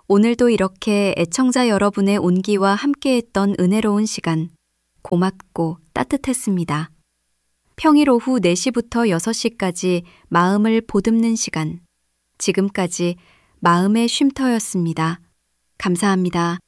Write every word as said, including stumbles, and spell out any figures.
오늘도 이렇게 애청자 여러분의 온기와 함께했던 은혜로운 시간, 고맙고 따뜻했습니다. 평일 오후 네 시부터 여섯 시까지 마음을 보듬는 시간, 지금까지 마음의 쉼터였습니다. 감사합니다.